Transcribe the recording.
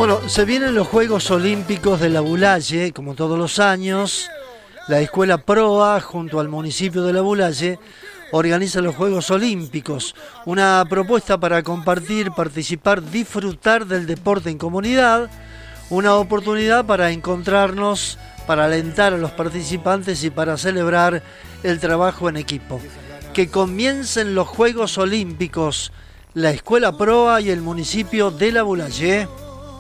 Bueno, se vienen los Juegos Olímpicos de La Bulalle, como todos los años. La Escuela Proa, junto al municipio de La Bulalle, organiza los Juegos Olímpicos. Una propuesta para compartir, participar, disfrutar del deporte en comunidad. Una oportunidad para encontrarnos, para alentar a los participantes y para celebrar el trabajo en equipo. Que comiencen los Juegos Olímpicos, la Escuela Proa y el municipio de La Bulalle.